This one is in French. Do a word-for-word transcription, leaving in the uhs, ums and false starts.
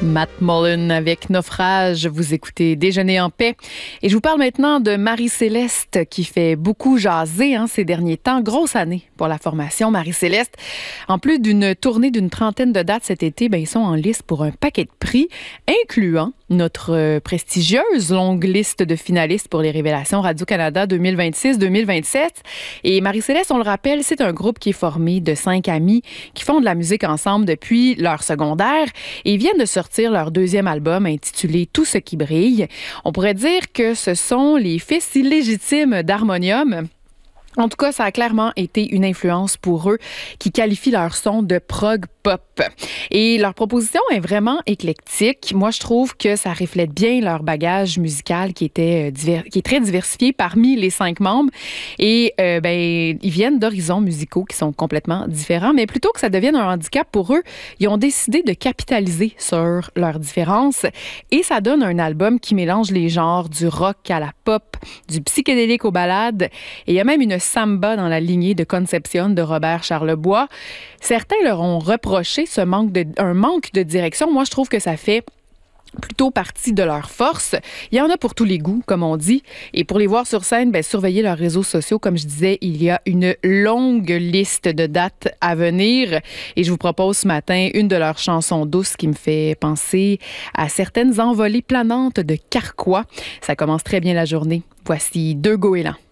Matt Mullen avec Naufrage. Vous écoutez Déjeuner en paix. Et je vous parle maintenant de Marie-Céleste qui fait beaucoup jaser hein, ces derniers temps. Grosse année pour la formation Marie-Céleste. En plus d'une tournée d'une trentaine de dates cet été, ben, ils sont en liste pour un paquet de prix, incluant notre prestigieuse longue liste de finalistes pour les Révélations Radio-Canada deux mille vingt-six deux mille vingt-sept. Et Marie-Céleste, on le rappelle, c'est un groupe qui est formé de cinq amis qui font de la musique ensemble depuis leur secondaire et viennent de sortir leur deuxième album intitulé Tout ce qui brille. On pourrait dire que ce sont les fils illégitimes d'Harmonium. En tout cas, ça a clairement été une influence pour eux qui qualifient leur son de prog pop. Et leur proposition est vraiment éclectique. Moi, je trouve que ça reflète bien leur bagage musical qui était divers, qui est très diversifié parmi les cinq membres. Et euh, ben, ils viennent d'horizons musicaux qui sont complètement différents. Mais plutôt que ça devienne un handicap pour eux, ils ont décidé de capitaliser sur leurs différences. Et ça donne un album qui mélange les genres du rock à la pop, du psychédélique aux ballades. Et il y a même une samba dans la lignée de Concepción de Robert Charlebois. Certains leur ont reproché ce manque de, un manque de direction. Moi, je trouve que ça fait plutôt partie de leur force. Il y en a pour tous les goûts, comme on dit. Et pour les voir sur scène, ben, surveillez leurs réseaux sociaux. Comme je disais, il y a une longue liste de dates à venir. Et je vous propose ce matin une de leurs chansons douces qui me fait penser à certaines envolées planantes de Carquois. Ça commence très bien la journée. Voici Deux goélands.